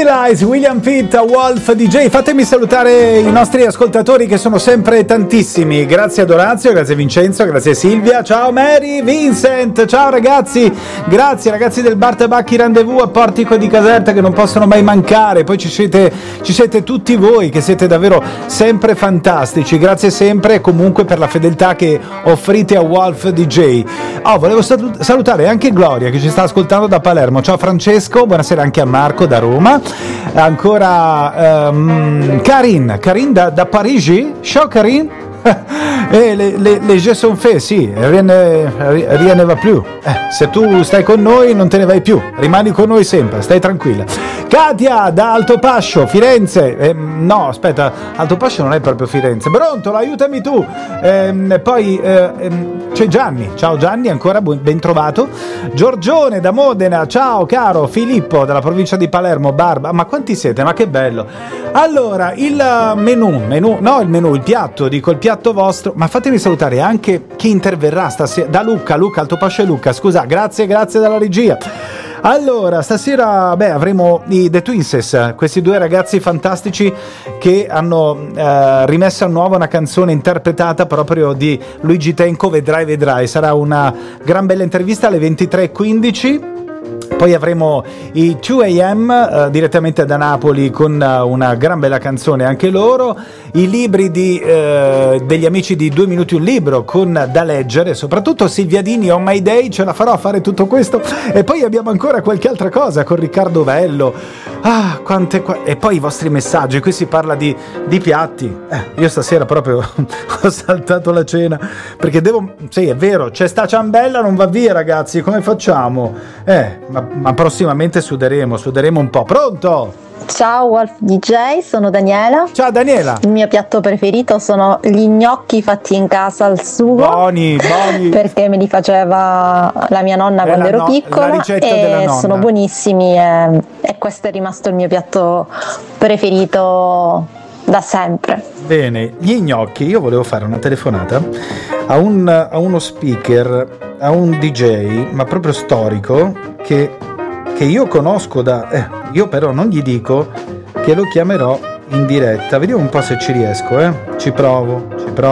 Lies, William Pitt, Wolf DJ. Fatemi salutare i nostri ascoltatori che sono sempre tantissimi. Grazie ad Orazio, grazie Vincenzo, grazie Silvia, ciao Mary, Vincent, ciao ragazzi, grazie ragazzi del Bar Tabacchi Rendezvous a Portico di Caserta che non possono mai mancare. Poi ci siete tutti voi che siete davvero sempre fantastici, grazie sempre comunque per la fedeltà che offrite a Wolf DJ. Volevo salutare anche Gloria che ci sta ascoltando da Palermo, ciao Francesco, buonasera anche a Marco da Roma, ancora Karin da Parigi, ciao Karin. Les jeux sont faits, sì, rien ne va più. Se tu stai con noi non te ne vai più, rimani con noi sempre, stai tranquilla. Katia da Altopascio, Firenze, no aspetta, Altopascio non è proprio Firenze. Brontola, aiutami tu. Poi c'è Gianni, ciao Gianni, ancora ben trovato. Giorgione da Modena, ciao caro. Filippo dalla provincia di Palermo, Barba, ma quanti siete, ma che bello. Allora, il il piatto, dico il piatto vostro, ma fatemi salutare anche chi interverrà stasera, da Luca, Altopascio e Luca, scusa, grazie dalla regia. Allora, stasera avremo i The Twinses, questi due ragazzi fantastici che hanno rimesso a nuovo una canzone interpretata proprio di Luigi Tenco, Vedrai, sarà una gran bella intervista alle 23:15. Poi avremo i 2AM direttamente da Napoli con una gran bella canzone anche loro, i libri degli amici di 2 minuti un libro con da leggere, soprattutto Silvia Dini On My Day, ce la farò a fare tutto questo, e poi abbiamo ancora qualche altra cosa con Riccardo Vello, e poi i vostri messaggi, qui si parla di piatti, io stasera proprio ho saltato la cena perché sì è vero, c'è sta ciambella, non va via ragazzi, come facciamo? Ma prossimamente suderemo un po'. Pronto? Ciao Wolf DJ, sono Daniela. Ciao Daniela. Il mio piatto preferito sono gli gnocchi fatti in casa al sugo. Buoni. Perché me li faceva la mia nonna quando ero piccola, la ricetta della nonna. Sono buonissimi e questo è rimasto il mio piatto preferito da sempre. Bene, gli gnocchi, io volevo fare una telefonata a uno speaker, a un DJ, ma proprio storico, che io conosco io però non gli dico che lo chiamerò in diretta, vediamo un po' se ci riesco, ci provo,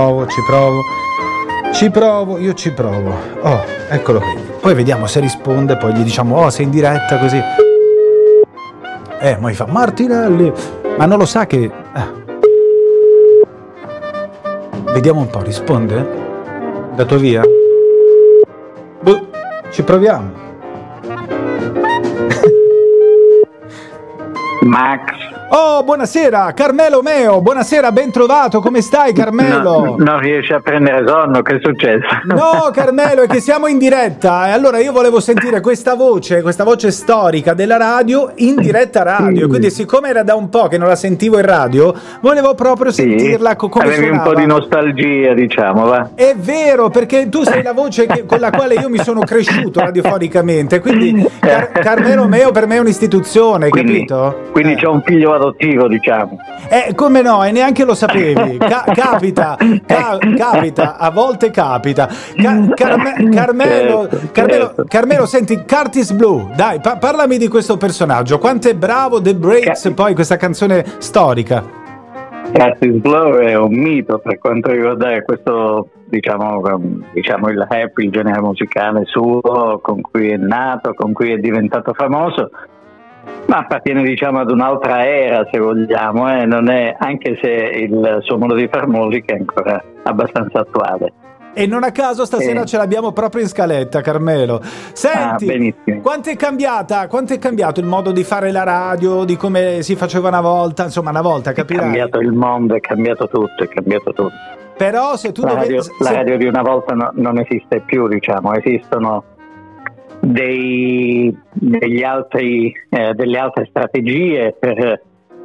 eccolo qui, poi vediamo se risponde, poi gli diciamo sei in diretta così, ma mi fa Martinelli, ma non lo sa che vediamo un po', risponde? Dato via? Ci proviamo. Max. Oh, buonasera, Carmelo Meo, buonasera, ben trovato, come stai Carmelo? Non riesci a prendere sonno, che è successo? No Carmelo, è che siamo in diretta e allora io volevo sentire questa voce storica della radio in diretta radio, quindi siccome era da un po' che non la sentivo in radio, volevo proprio sentirla come avevi suonava. Un po' di nostalgia, diciamo, va? È vero, perché tu sei la voce con la quale io mi sono cresciuto radiofonicamente, quindi Carmelo Meo per me è un'istituzione, capito? Quindi c'è un figlio adottivo, diciamo. Come no, e neanche lo sapevi. Capita, a volte capita. Carmelo, senti, Curtis Blue, dai, parlami di questo personaggio. Quanto è bravo The Breaks, poi questa canzone storica. Curtis Blue è un mito per quanto riguarda questo, diciamo il rap, il genere musicale suo, con cui è nato, con cui è diventato famoso. Ma appartiene, diciamo, ad un'altra era, se vogliamo, non è, anche se il suo modo di far musica è ancora abbastanza attuale. E non a caso stasera ce l'abbiamo proprio in scaletta, Carmelo. Senti, quanto è cambiato il modo di fare la radio, di come si faceva una volta, insomma una volta, capirai? È cambiato il mondo, è cambiato tutto. Però se tu la radio di una volta non esiste più, diciamo, esistono delle altre strategie per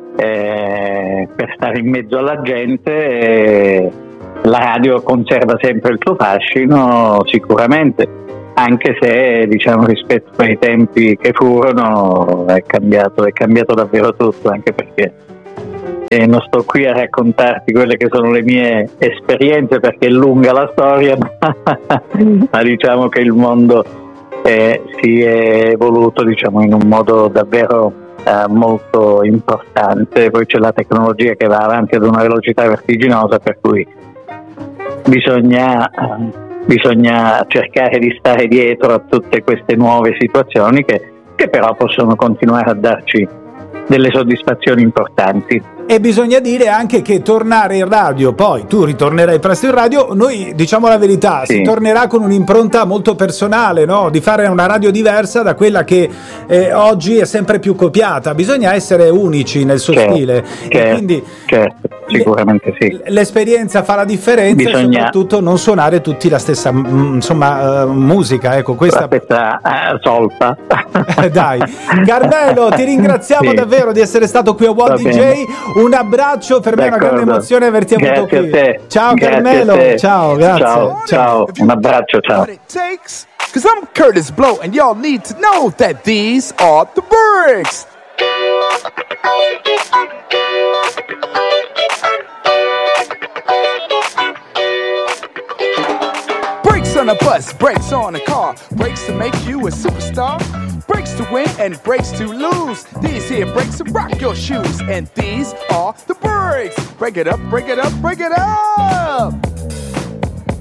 stare in mezzo alla gente. La radio conserva sempre il suo fascino, sicuramente, anche se, diciamo, rispetto ai tempi che furono è cambiato davvero tutto, anche perché non sto qui a raccontarti quelle che sono le mie esperienze perché è lunga la storia, ma diciamo che il mondo si è evoluto, diciamo, in un modo davvero molto importante. Poi c'è la tecnologia che va avanti ad una velocità vertiginosa, per cui bisogna cercare di stare dietro a tutte queste nuove situazioni che però possono continuare a darci delle soddisfazioni importanti. E bisogna dire anche che tornare in radio, poi tu ritornerai presto in radio, noi diciamo la verità, sì, si tornerà con un'impronta molto personale, no? Di fare una radio diversa da quella che oggi è sempre più copiata, bisogna essere unici nel suo stile, e quindi sicuramente sì. L'esperienza fa la differenza, e soprattutto non suonare tutti la stessa musica, ecco, questa la stessa solfa. Dai, Carmelo, ti ringraziamo davvero di essere stato qui a One DJ. Un abbraccio, per me è una grande emozione averti avuto qui. Ciao Carmelo, ciao, grazie. Ciao, un abbraccio, ciao. Cause I'm Curtis Blow and y'all need to know that these are the Bricks. Brakes on a bus, brakes on a car, brakes to make you a superstar, brakes to win and brakes to lose. These here brakes to rock your shoes, and these are the Bricks. Break it up, break it up, break it up.